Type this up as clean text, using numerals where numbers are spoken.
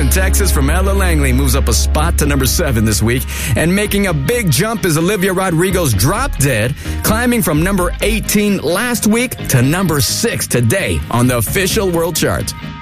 in Texas from Ella Langley moves up a spot to number 7 this week. And making a big jump is Olivia Rodrigo's Drop Dead, climbing from number 18 last week to number 6 today on the official world chart.